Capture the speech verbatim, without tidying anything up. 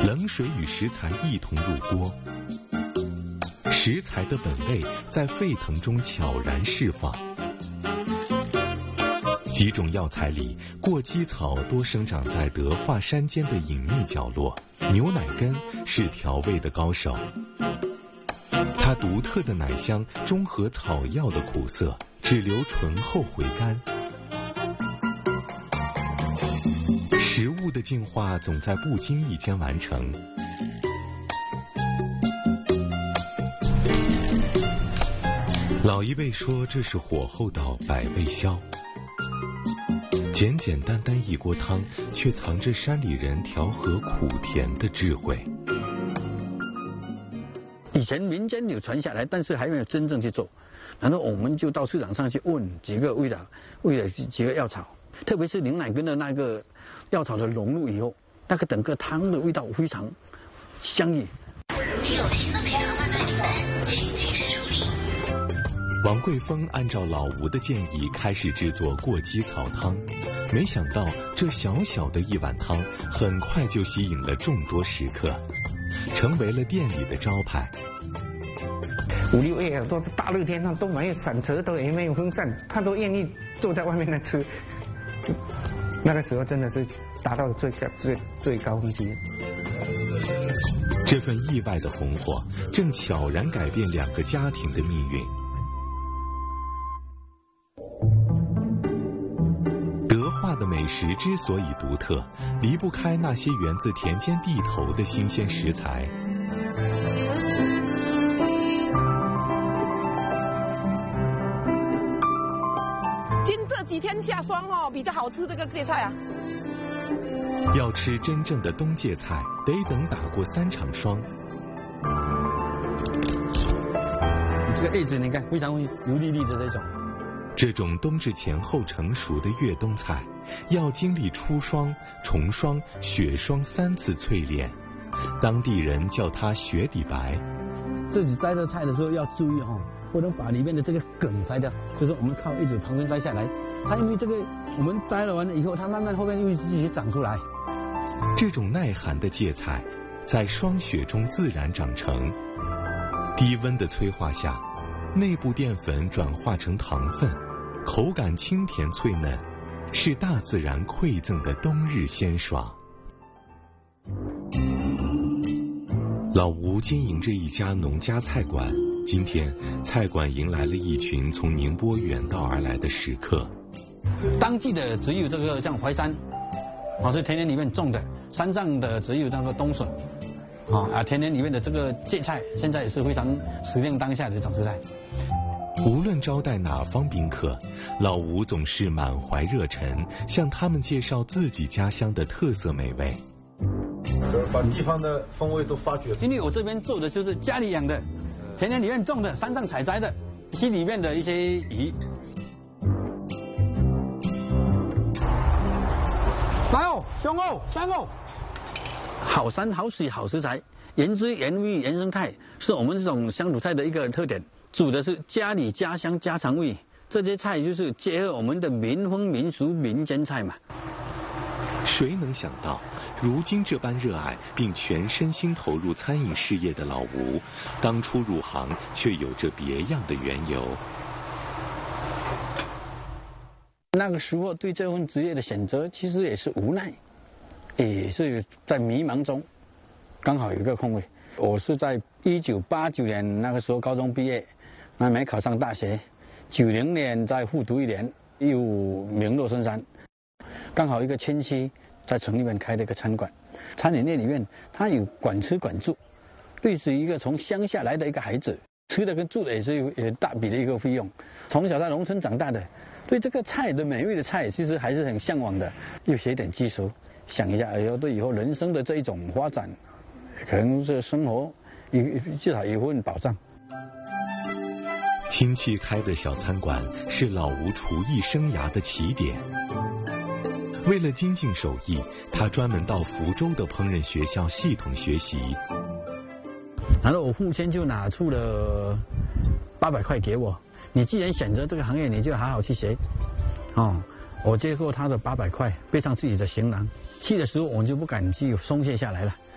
冷水与食材一同入锅，食材的本味在沸腾中悄然释放。几种药材里，过激草多生长在德化山间的隐秘角落，牛奶根是调味的高手。它独特的奶香中和草药的苦涩，只留醇厚回甘。食物的进化总在不经意间完成。老一辈说这是火候到，百味消。简简单单一锅汤，却藏着山里人调和苦甜的智慧。 以前民间有传下来，但是还没有真正去做。然后我们就到市场上去问几个味道，为了几个药草，特别是牛奶跟的那个药草的融入以后，那个整个汤的味道非常香郁。 你有新的美团外卖订单，请及时处理。 王桂峰按照老吴的建议开始制作过激草汤，没想到这小小的一碗汤很快就吸引了众多食客，成为了店里的招牌。 五六月都是大热天上都没有铲车头，也没有风扇，他都愿意坐在外面那吃。那个时候真的是达到了最最最高峰期。 这份意外的红火，正悄然改变两个家庭的命运。德化的美食之所以独特，离不开那些源自田间地头的新鲜食材。 今这几天下霜哦，比较好吃这个芥菜啊。 要吃真正的冬芥菜，得等打过三场霜。 这个叶子你看非常油腻腻的这种。 这种冬至前后成熟的越冬菜，要经历初霜、重霜、雪霜三次淬炼，当地人叫它雪底白。 自己摘这菜的时候要注意哦，不能把里面的这个梗摘掉，就是我们靠叶子旁边摘下来。它因为这个我们摘了完了以后，它慢慢后面又自己长出来。 这种耐寒的芥菜，在霜雪中自然长成，低温的催化下，内部淀粉转化成糖分，口感清甜脆嫩，是大自然馈赠的冬日鲜爽。老吴经营着一家农家菜馆，今天菜馆迎来了一群从宁波远道而来的食客。 当季的只有这个像淮山，啊是田园里面种的，山上的只有那个冬笋，啊啊田园里面的这个芥菜，现在也是非常时令当下的一种食材。 无论招待哪方宾客，老吴总是满怀热忱，向他们介绍自己家乡的特色美味。 把地方的风味都发掘。 因为我这边做的就是家里养的，田园里面种的，山上采摘的，溪里面的一些鱼。来哦，兄哦，山哦，好山好水好食材，原汁原味原生态，是我们这种乡土菜的一个特点。煮的是家里家乡家常味，这些菜就是结合我们的民风民俗民间菜嘛。 谁能想到，如今这般热爱并全身心投入餐饮事业的老吴，当初入行却有着别样的缘由。 那个时候对这份职业的选择，其实也是无奈，也是在迷茫中，刚好有一个空位。我是在一九八九年那个时候高中毕业，那没考上大学，九零年再复读一年，又名落孙山。刚好一个亲戚在城里面开了一个餐馆，餐饮业里面他有管吃管住，类似于一个从乡下来的一个孩子，吃的跟住的也是有有大笔的一个费用。从小在农村长大的，对这个菜的美味的菜其实还是很向往的，又学点技术，想一下，哎呦，对以后人生的这一种发展，可能这生活有至少有份保障。 亲戚开的小餐馆是老吴厨艺生涯的起点。为了精进手艺，他专门到福州的烹饪学校系统学习。 然后我父亲就拿出了八百块给我，你既然选择这个行业，你就好好去学。哦，我接过他的八百块，背上自己的行囊，去的时候我就不敢去松懈下来了。